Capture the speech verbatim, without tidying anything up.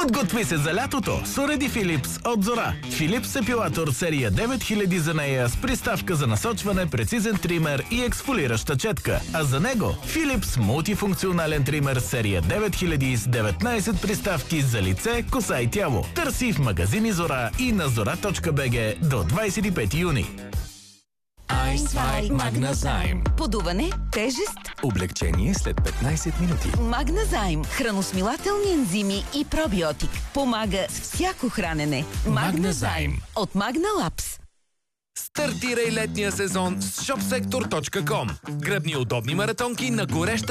Подготви се за лятото с уреди Philips от Зора. Philips епилатор серия девет хиляди за нея с приставка за насочване, прецизен тример и ексфолираща четка. А за него Philips мултифункционален тример серия девет хиляди с деветнайсет приставки за лице, коса и тяло. Търси в магазини Зора и на зора точка би джи до двайсет и пети юни. Айнцвай Магназайм. Подуване, тежест, Облегчение след петнайсет минути. Магназайм. Храносмилателни ензими и пробиотик. Помага с всяко хранене. Магназайм. От Магналапс. Стартирай летния сезон с шопсектор точка ком. Гръбни удобни маратонки на гореща